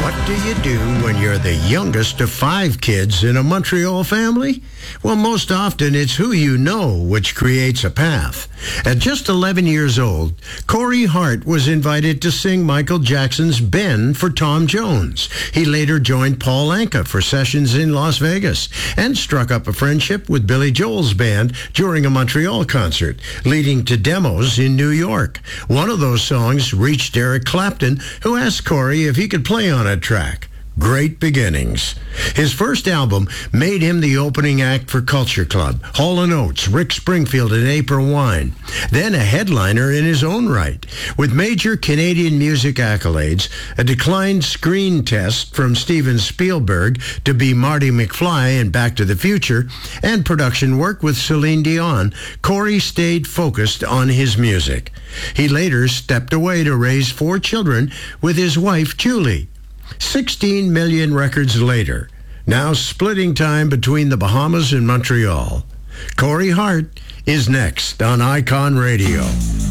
What do you do when you're the youngest of 5 kids in a Montreal family? Well, most often it's who you know which creates a path. At just 11 years old, Corey Hart was invited to sing Michael Jackson's Ben for Tom Jones. He later joined Paul Anka for sessions in Las Vegas and struck up a friendship with Billy Joel's band during a Montreal concert, leading to demos in New York. One of those songs reached Eric Clapton, who asked Corey if he could play on a track. Great Beginnings. His first album made him the opening act for Culture Club, Hall & Oates, Rick Springfield, and April Wine. Then a headliner in his own right. With major Canadian music accolades, a declined screen test from Steven Spielberg to be Marty McFly in Back to the Future, and production work with Celine Dion, Corey stayed focused on his music. He later stepped away to raise 4 children with his wife, Julie. 16 million records later, now splitting time between the Bahamas and Montreal. Corey Hart is next on Icon Radio.